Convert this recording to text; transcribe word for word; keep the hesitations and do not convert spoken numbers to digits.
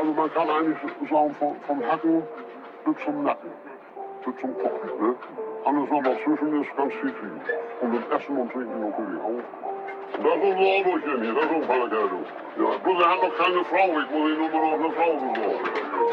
also man kann eigentlich sagen, vom, vom Hacken bis zum Nacken, bis zum Kochen. Ne? Alles, was dazwischen ist, ganz viel kriegen. Und das Essen und Trinken natürlich auch. Das ist unser Autochen hier, das ist ein Pallekerl. Ja, bloß er hat noch keine Frau, ich muss ihn nur mal noch eine Frau besorgen.